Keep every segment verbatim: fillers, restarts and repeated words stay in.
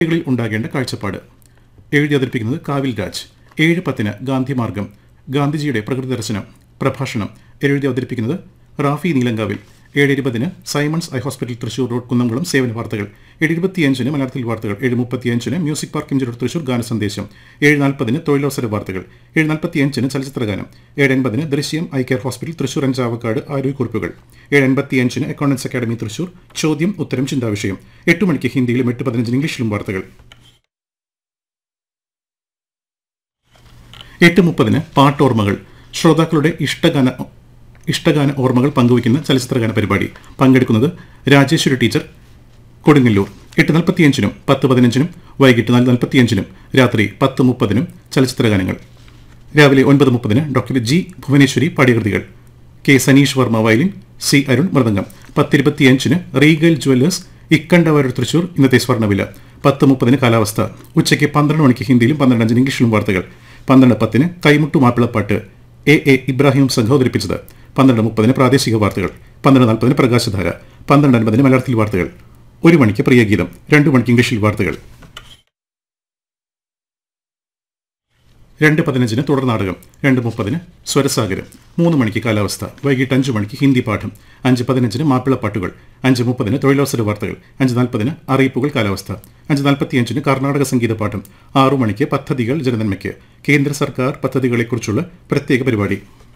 ിൽ ഉണ്ടാകേണ്ട കാഴ്ചപ്പാട്. എഴുതി അവതരിപ്പിക്കുന്നത് കാവിൽ രാജ്. ഏഴ് പത്തിന് ഗാന്ധിമാർഗം, ഗാന്ധിജിയുടെ പ്രകൃതി ദർശനം പ്രഭാഷണം എഴുതി അവതരിപ്പിക്കുന്നത് റാഫി നീലങ്കാവിൽ. ഏഴ് ഇരുപതിന് Symons eye hospital Thrissur road Kunnamkulam സേവന വാർത്തകൾ. ഏഴ് ഇരുപത്തിയഞ്ചിന് മലയാളത്തിൽ വാർത്തകൾ. ഏഴ് മുപ്പത്തിയഞ്ചിന് മ്യൂസിക് പാർക്ക് ഇഞ്ചിറോഡ് തൃശൂർ ഗാന സന്ദേശം. ഏഴ് നാൽപ്പതിന് തൊഴിലവസര വാർത്തകൾ. ഏഴ് നാൽപ്പത്തിയഞ്ചിന് ചലച്ചിത്രഗാനം. ഏഴ് എൺപതിന് ദൃശ്യം ഐ കെയർ ഹോസ്പിറ്റൽ തൃശൂർ അഞ്ചാവക്കാട് ആരോഗ്യക്കുറിപ്പുകൾ. ഏഴ് എൺപത്തിയഞ്ചിന് അക്കൗണ്ടൻസ് അക്കാദമി തൃശൂർ ചോദ്യം ഉത്തരം ചിന്താവിഷയം. എട്ട് മണിക്ക് ഹിന്ദിയിലും എട്ട് പതിനഞ്ചിന് ഇംഗ്ലീഷിലും വാർത്തകൾ. എട്ട് മുപ്പതിന് പാട്ടോർമ്മകൾ, ശ്രോതാക്കളുടെ ഇഷ്ടഗാന ഇഷ്ടഗാന ഓർമ്മകൾ പങ്കുവയ്ക്കുന്ന ചലച്ചിത്രഗാന പരിപാടി. പങ്കെടുക്കുന്നത് രാജേശ്വരി ടീച്ചർ, കൊടുങ്ങല്ലൂർ. എട്ട് നാൽപ്പത്തിയഞ്ചിനും പത്ത് പതിനഞ്ചിനും വൈകിട്ട് നാല് നാൽപ്പത്തിയഞ്ചിനും രാത്രി പത്ത് മുപ്പതിനും ചലച്ചിത്രഗാനങ്ങൾ. രാവിലെ ഒൻപത് മുപ്പതിന് doctor G Bhuvaneshwari പാഠ്യകൃതികൾ. K Saneesh Varma violin, C Arun mridangam. പത്തിരുപത്തിയഞ്ചിന് Regal Jewellers ഇക്കണ്ടവാരൂർ Thrissur ഇന്നത്തെ സ്വർണ്ണവില. പത്ത് മുപ്പതിന് കാലാവസ്ഥ. ഉച്ചയ്ക്ക് പന്ത്രണ്ട് മണിക്ക് ഹിന്ദിയിലും പന്ത്രണ്ട് അഞ്ചിന് ഇംഗ്ലീഷിലും വാർത്തകൾ. പന്ത്രണ്ട് പത്തിന് കൈമുട്ടു മാപ്പിളപ്പാട്ട് എ എ ഇബ്രാഹിം സംഘം അവതരിപ്പിച്ചത്. പന്ത്രണ്ട് മുപ്പതിന് പ്രാദേശിക വാർത്തകൾ. പന്ത്രണ്ട് നാൽപ്പതിന് പ്രകാശധാര. പന്ത്രണ്ട് അൻപതിന് മലയാളത്തിൽ വാർത്തകൾ. ഒരു മണിക്ക് പ്രിയഗീതം. രണ്ടു മണിക്ക് ഇംഗ്ലീഷിൽ വാർത്തകൾ. രണ്ട് പതിനഞ്ചിന് തുടർ നാടകം. രണ്ട് മുപ്പതിന് സ്വരസാഗരം. മൂന്ന് മണിക്ക് കാലാവസ്ഥ. വൈകിട്ട് അഞ്ചു മണിക്ക് ഹിന്ദി പാഠം. അഞ്ച് പതിനഞ്ചിന് മാപ്പിളപ്പാട്ടുകൾ. അഞ്ച് മുപ്പതിന് തൊഴിലവസര വാർത്തകൾ. അഞ്ച് നാൽപ്പതിന് അറിയിപ്പുകൾ കാലാവസ്ഥ. അഞ്ച് നാൽപ്പത്തിയഞ്ചിന് കർണാടക സംഗീത പാഠം. ആറു മണിക്ക് പദ്ധതികൾ ജനനന്മയ്ക്ക്, കേന്ദ്ര സർക്കാർ പദ്ധതികളെക്കുറിച്ചുള്ള പ്രത്യേക പരിപാടി.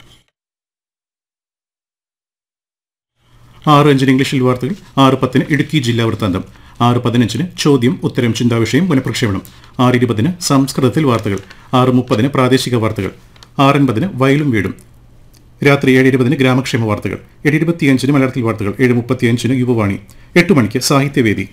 ആറ് അഞ്ചിന് ഇംഗ്ലീഷിൽ വാർത്തകൾ. ആറ് പത്തിന് ഇടുക്കി ജില്ലാ വൃത്താന്തം. ആറ് പതിനഞ്ചിന് ചോദ്യം ഉത്തരം ചിന്താവിഷയം പുനഃപ്രക്ഷേപണം. ആറ് ഇരുപതിന് സംസ്കൃതത്തിൽ വാർത്തകൾ. ആറ് മുപ്പതിന് പ്രാദേശിക വാർത്തകൾ. ആറൻപതിന് വയലും വീടും. രാത്രി ഏഴ് ഇരുപതിന് ഗ്രാമക്ഷേമ വാർത്തകൾ. ഏഴ് ഇരുപത്തിയഞ്ചിന് മലയാളത്തിൽ വാർത്തകൾ. ഏഴ് മുപ്പത്തിയഞ്ചിന് യുവവാണി. എട്ട് മണിക്ക് സാഹിത്യവേദി.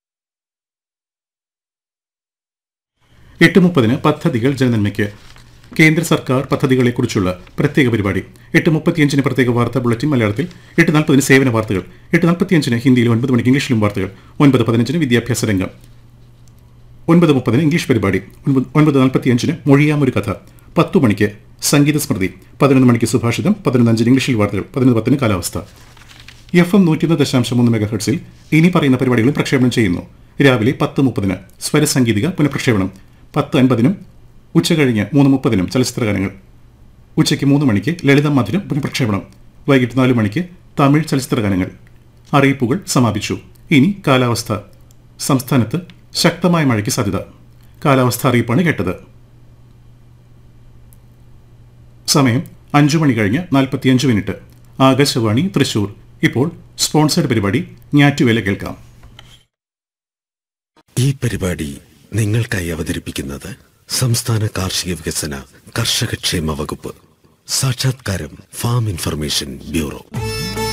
എട്ട് മുപ്പതിന് പദ്ധതികൾ ജനനന്മയ്ക്ക്, കേന്ദ്ര സർക്കാർ പദ്ധതികളെക്കുറിച്ചുള്ള പ്രത്യേക പരിപാടി. എട്ട് മുപ്പത്തിയഞ്ചിന് പ്രത്യേക വാർത്താ ബുള്ളറ്റിൻ മലയാളത്തിൽ. എട്ട് നാൽപ്പതിന് സേവന വാർത്തകൾ. എട്ട് നാൽപ്പത്തിയഞ്ചിന് ഹിന്ദിയിലും ഒൻപത് മണിക്ക് ഇംഗ്ലീഷിലും വാർത്തകൾ. ഒൻപത് പതിനഞ്ചിന് വിദ്യാഭ്യാസ രംഗം. ഒൻപത് മുപ്പതിന് ഇംഗ്ലീഷ് പരിപാടി. ഒൻപത് നാൽപ്പത്തിയഞ്ചിന് മൊഴിയാമൊരു കഥ. പത്തു മണിക്ക് സംഗീത സ്മൃതി. പതിനൊന്ന് മണിക്ക് സുഭാഷിതം. പതിനൊന്ന് അഞ്ചിന് ഇംഗ്ലീഷിൽ വാർത്തകൾ. പതിനൊന്ന് പത്തിന് കാലാവസ്ഥ. എഫ് എം നൂറ്റിയൊന്ന് ദശാംശം മൂന്ന് മെഗാ ഹെർട്സിൽ ഇനി പറയുന്ന പരിപാടികളും പ്രക്ഷേപണം ചെയ്യുന്നു. രാവിലെ പത്ത് മുപ്പതിന് സ്വരസംഗീതിക പുനഃപ്രക്ഷേപണം. പത്ത് അൻപതിനും ഉച്ചകഴിഞ്ഞ് മൂന്ന് മുപ്പതിനും ചലച്ചിത്രഗാനങ്ങൾ. ഉച്ചയ്ക്ക് മൂന്ന് മണിക്ക് ലളിതം മധുരം പുനഃപ്രക്ഷേപണം. വൈകിട്ട് നാല് മണിക്ക് തമിഴ് ചലച്ചിത്രഗാനങ്ങൾ. അറിയിപ്പുകൾ സമാപിച്ചു. ഇനി കാലാവസ്ഥ. സംസ്ഥാനത്ത് ശക്തമായ മഴയ്ക്ക് സാധ്യത. കാലാവസ്ഥ അറിയിപ്പാണ് കേട്ടത്. സമയം അഞ്ചു മണി കഴിഞ്ഞ് നാൽപ്പത്തിയഞ്ച് മിനിറ്റ്. ആകാശവാണി തൃശൂർ. ഇപ്പോൾ സ്പോൺസേഡ് പരിപാടി ഞാറ്റുവേല കേൾക്കാം. ഈ പരിപാടി നിങ്ങൾക്കായി അവതരിപ്പിക്കുന്നത് സംസ്ഥാന കാർഷിക വികസന കർഷകക്ഷേമ വകുപ്പ്. സാക്ഷാത്കാരം ഫാം ഇൻഫർമേഷൻ ബ്യൂറോ.